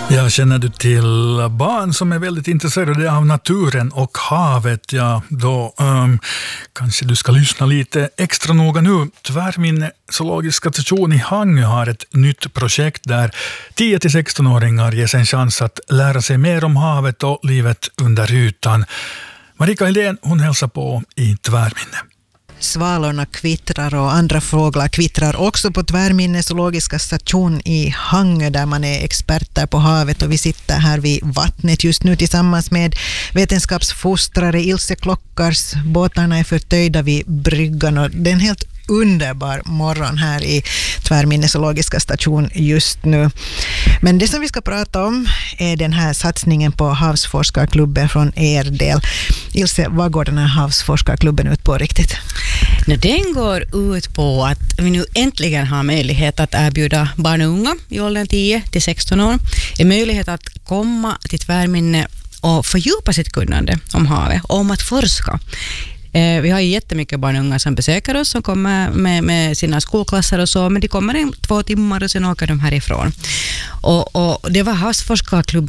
Jag känner du till barn som är väldigt intresserade av naturen och havet, ja då kanske du ska lyssna lite extra noga nu. Tvärminne zoologiska station i Hangö har ett nytt projekt där 10-16-åringar ges en chans att lära sig mer om havet och livet under ytan. Marika Hildén, hon hälsar på i Tvärminne. Svalorna kvittrar och andra fåglar kvittrar också på Tvärminne zoologiska station i Hangö där man är experter på havet, och vi sitter här vid vattnet just nu tillsammans med vetenskapsfostrare Ilse Klockars. Båtarna är förtöjda vid bryggan och det är en helt underbar morgon här i Tvärminne zoologiska station just nu. Men det som vi ska prata om är den här satsningen på havsforskarklubben från er del. Ilse, vad går den här havsforskarklubben ut på riktigt? Den går ut på att vi nu äntligen har möjlighet att erbjuda barn och unga i åldern 10-16 år en möjlighet att komma till Tvärminne och fördjupa sitt kunnande om havet och om att forska. Vi har ju jättemycket barn och unga som besöker oss, som kommer med sina skolklasser och så, men de kommer 2 timmar och sen åker de härifrån. Och det var havsforskarklubben